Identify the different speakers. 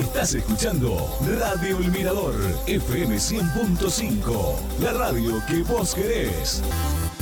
Speaker 1: Estás escuchando Radio El Mirador, FM 100.5, la radio que vos querés.